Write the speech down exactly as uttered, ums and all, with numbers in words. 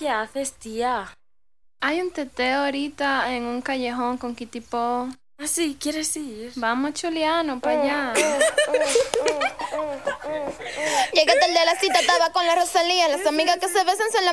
¿Qué haces, tía? Hay un teteo ahorita en un callejón con Kitty Po. Ah, sí, ¿quieres ir? Vamos, Chuliano, para allá. Llegué tarde a la cita, estaba con la Rosalía. Las amigas que se besan son la